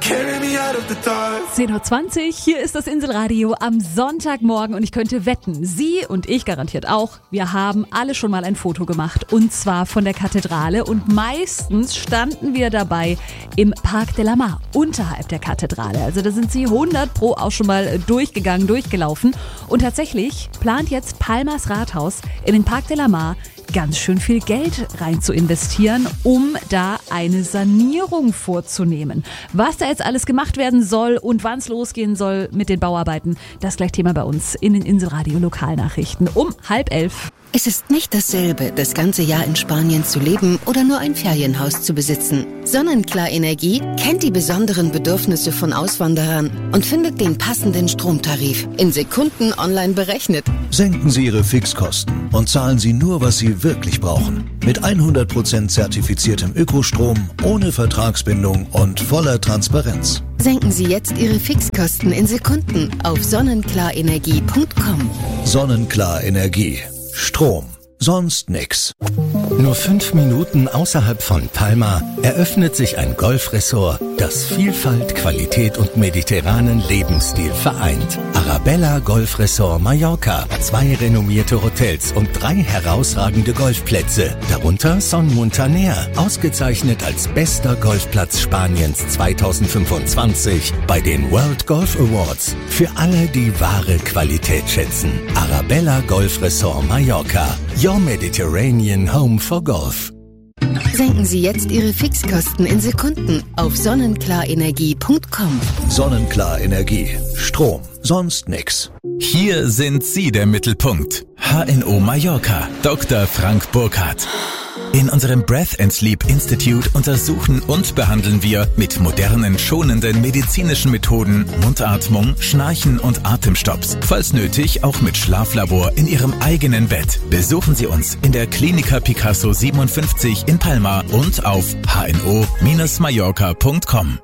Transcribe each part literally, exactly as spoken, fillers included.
zehn Uhr zwanzig, hier ist das Inselradio am Sonntagmorgen und ich könnte wetten, Sie und ich garantiert auch, wir haben alle schon mal ein Foto gemacht und zwar von der Kathedrale und meistens standen wir dabei im Parc de la Mar, unterhalb der Kathedrale. Also da sind Sie hundert pro auch schon mal durchgegangen, durchgelaufen und tatsächlich plant jetzt Palmas Rathaus in den Parc de la Mar ganz schön viel Geld rein zu investieren, um da eine Sanierung vorzunehmen. Was da jetzt alles gemacht werden soll und wann es losgehen soll mit den Bauarbeiten, das gleich Thema bei uns in den Inselradio Lokalnachrichten um halb elf. Es ist nicht dasselbe, das ganze Jahr in Spanien zu leben oder nur ein Ferienhaus zu besitzen. Sonnenklar Energie kennt die besonderen Bedürfnisse von Auswanderern und findet den passenden Stromtarif in Sekunden online berechnet. Senken Sie Ihre Fixkosten und zahlen Sie nur, was Sie wirklich brauchen. Mit hundert Prozent zertifiziertem Ökostrom, ohne Vertragsbindung und voller Transparenz. Senken Sie jetzt Ihre Fixkosten in Sekunden auf sonnenklarenergie punkt com. Sonnenklar Energie. Strom. Sonst nix. Nur fünf Minuten außerhalb von Palma eröffnet sich ein Golfresort, das Vielfalt, Qualität und mediterranen Lebensstil vereint. Arabella Golf Resort Mallorca. Zwei renommierte Hotels und drei herausragende Golfplätze. Darunter Son Muntaner, ausgezeichnet als bester Golfplatz Spaniens zweitausendfünfundzwanzig bei den World Golf Awards. Für alle, die wahre Qualität schätzen. Arabella Golf Resort Mallorca. Your Mediterranean Home for Golf. Senken Sie jetzt Ihre Fixkosten in Sekunden auf sonnenklarenergie punkt com. Sonnenklar Energie. Strom. Sonst nix. Hier sind Sie der Mittelpunkt. H N O Mallorca. Doktor Frank Burkhardt. In unserem Breath and Sleep Institute untersuchen und behandeln wir mit modernen, schonenden medizinischen Methoden Mundatmung, Schnarchen und Atemstopps. Falls nötig, auch mit Schlaflabor in Ihrem eigenen Bett. Besuchen Sie uns in der Klinika Picasso siebenundfünfzig in Palma und auf h n o Bindestrich mallorca punkt com.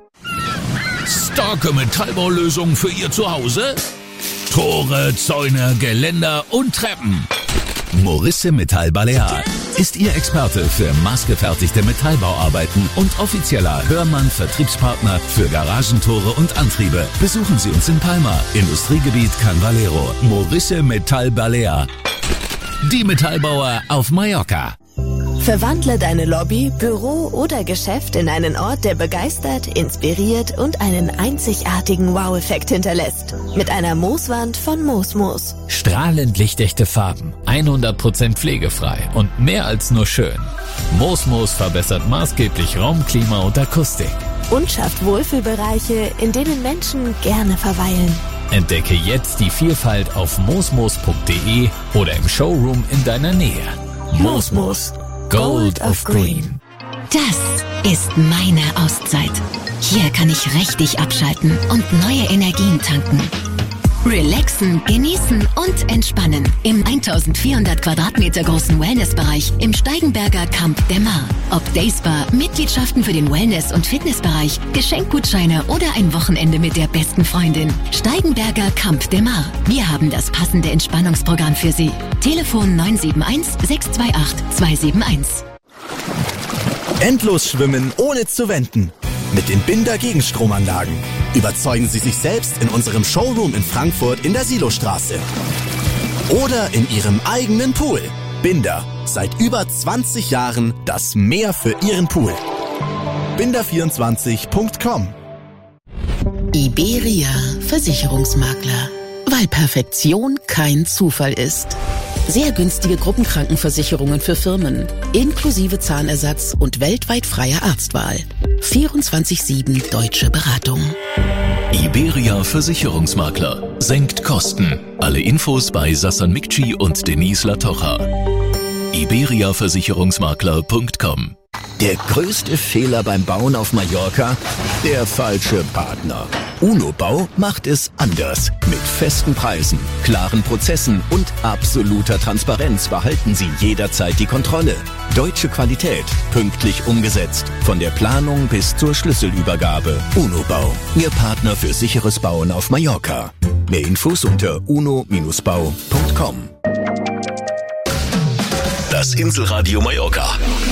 Starke Metallbaulösungen für Ihr Zuhause? Tore, Zäune, Geländer und Treppen. Morisse Metall Balear ist Ihr Experte für maßgefertigte Metallbauarbeiten und offizieller Hörmann-Vertriebspartner für Garagentore und Antriebe. Besuchen Sie uns in Palma, Industriegebiet Can Valero. Morisse Metall Balear. Die Metallbauer auf Mallorca. Verwandle deine Lobby, Büro oder Geschäft in einen Ort, der begeistert, inspiriert und einen einzigartigen Wow-Effekt hinterlässt. Mit einer Mooswand von Moosmoos. Strahlend lichtechte Farben, hundert Prozent pflegefrei und mehr als nur schön. Moosmoos verbessert maßgeblich Raum, Klima und Akustik. Und schafft Wohlfühlbereiche, in denen Menschen gerne verweilen. Entdecke jetzt die Vielfalt auf moosmoos punkt de oder im Showroom in deiner Nähe. Moosmoos. Gold of Green. Das ist meine Auszeit. Hier kann ich richtig abschalten und neue Energien tanken. Relaxen, genießen und entspannen im eintausendvierhundert Quadratmeter großen Wellnessbereich im Steigenberger Camp de Mar. Ob Dayspa, Mitgliedschaften für den Wellness- und Fitnessbereich, Geschenkgutscheine oder ein Wochenende mit der besten Freundin. Steigenberger Camp de Mar. Wir haben das passende Entspannungsprogramm für Sie. Telefon neun sieben eins, sechs zwei acht, zwei sieben eins. Endlos schwimmen ohne zu wenden. Mit den Binder Gegenstromanlagen. Überzeugen Sie sich selbst in unserem Showroom in Frankfurt in der Silostraße. Oder in Ihrem eigenen Pool. Binder. Seit über zwanzig Jahren das Meer für Ihren Pool. binder vierundzwanzig punkt com. Iberia Versicherungsmakler. Weil Perfektion kein Zufall ist. Sehr günstige Gruppenkrankenversicherungen für Firmen, inklusive Zahnersatz und weltweit freier Arztwahl. vierundzwanzig sieben deutsche Beratung. Iberia Versicherungsmakler. Senkt Kosten. Alle Infos bei Sassan Mikci und Denise Latocha. iberia versicherungsmakler punkt com. Der größte Fehler beim Bauen auf Mallorca? Der falsche Partner. UNO-Bau macht es anders. Mit festen Preisen, klaren Prozessen und absoluter Transparenz behalten Sie jederzeit die Kontrolle. Deutsche Qualität, pünktlich umgesetzt. Von der Planung bis zur Schlüsselübergabe. UNO-Bau, Ihr Partner für sicheres Bauen auf Mallorca. Mehr Infos unter uno Bindestrich bau punkt com. Das Inselradio Mallorca.